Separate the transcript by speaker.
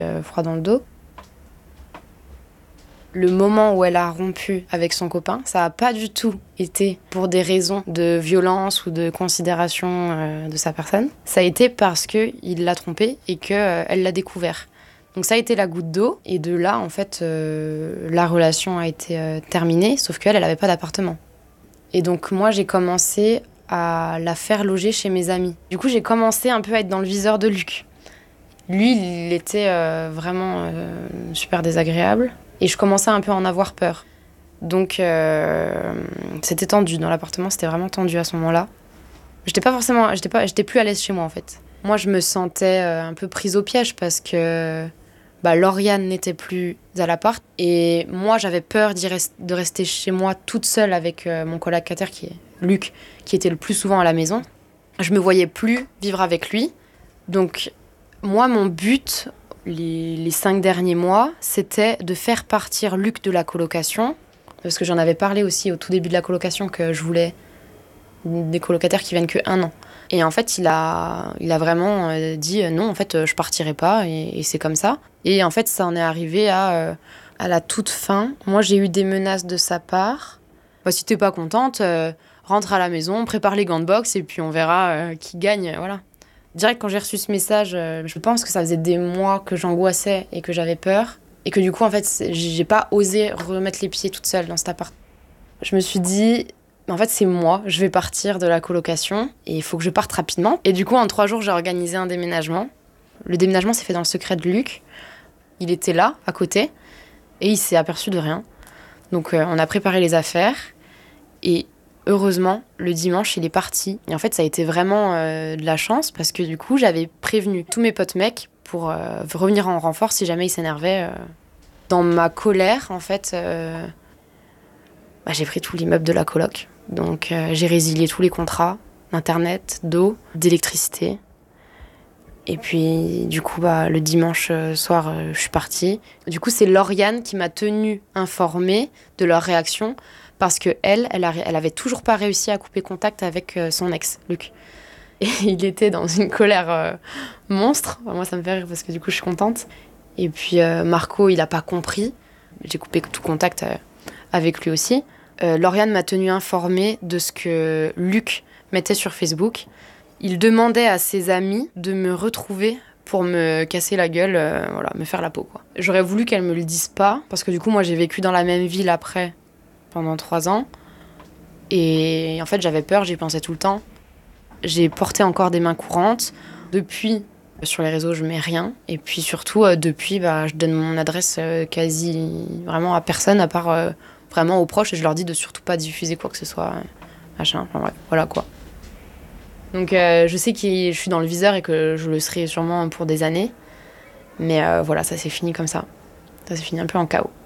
Speaker 1: froid dans le dos. Le moment où elle a rompu avec son copain, ça n'a pas du tout été pour des raisons de violence ou de considération de sa personne. Ça a été parce qu'il l'a trompée et qu'elle l'a découvert. Donc ça a été la goutte d'eau. Et de là, en fait, la relation a été terminée, sauf qu'elle n'avait pas d'appartement. Et donc moi, j'ai commencé à la faire loger chez mes amis. Du coup, j'ai commencé un peu à être dans le viseur de Luc. Lui, il était vraiment super désagréable. Et je commençais un peu à en avoir peur. Donc, c'était tendu. Dans l'appartement, c'était vraiment tendu à ce moment-là. J'étais plus à l'aise chez moi, en fait. Moi, je me sentais un peu prise au piège parce que Lauriane n'était plus à l'appart. Et moi, j'avais peur de rester chez moi toute seule avec mon colocataire, qui est Luc, qui était le plus souvent à la maison. Je me voyais plus vivre avec lui. Donc, moi, mon but, les 5 derniers mois, c'était de faire partir Luc de la colocation. Parce que j'en avais parlé aussi au tout début de la colocation, que je voulais des colocataires qui viennent que 1 an. Et en fait, il a vraiment dit non, en fait, je partirai pas, et c'est comme ça. Et en fait, ça en est arrivé à la toute fin. Moi, j'ai eu des menaces de sa part. Si t'es pas contente, rentre à la maison, prépare les gants de boxe, et puis on verra qui gagne, voilà. Direct, quand j'ai reçu ce message, je pense que ça faisait des mois que j'angoissais et que j'avais peur. Et que du coup, en fait, j'ai pas osé remettre les pieds toute seule dans cet appart. Je me suis dit, en fait, c'est moi, je vais partir de la colocation et il faut que je parte rapidement. Et du coup, en 3 jours, j'ai organisé un déménagement. Le déménagement s'est fait dans le secret de Luc. Il était là, à côté, et il s'est aperçu de rien. Donc, on a préparé les affaires et heureusement, le dimanche, il est parti. Et en fait, ça a été vraiment de la chance parce que du coup, j'avais prévenu tous mes potes mecs pour revenir en renfort si jamais ils s'énervaient. Dans ma colère, en fait, j'ai pris tout l'immeuble de la coloc. Donc, j'ai résilié tous les contrats d'internet, d'eau, d'électricité. Et puis, du coup, le dimanche soir, je suis partie. Du coup, c'est Lauriane qui m'a tenue informée de leur réaction parce qu'elle avait toujours pas réussi à couper contact avec son ex, Luc. Et il était dans une colère monstre. Enfin, moi, ça me fait rire parce que du coup, je suis contente. Et puis, Marco, il a pas compris. J'ai coupé tout contact avec lui aussi. Lauriane m'a tenue informée de ce que Luc mettait sur Facebook. Il demandait à ses amis de me retrouver pour me casser la gueule, me faire la peau, quoi. J'aurais voulu qu'elle me le dise pas, parce que du coup, moi, j'ai vécu dans la même ville après, pendant 3 ans. Et en fait, j'avais peur, j'y pensais tout le temps. J'ai porté encore des mains courantes. Depuis, sur les réseaux, je mets rien. Et puis surtout, depuis, je donne mon adresse quasi vraiment à personne, à part vraiment aux proches. Et je leur dis de surtout pas diffuser quoi que ce soit, machin. Enfin bref, voilà quoi. Donc je sais que je suis dans le viseur et que je le serai sûrement pour des années. Mais voilà, ça s'est fini comme ça. Ça s'est fini un peu en chaos.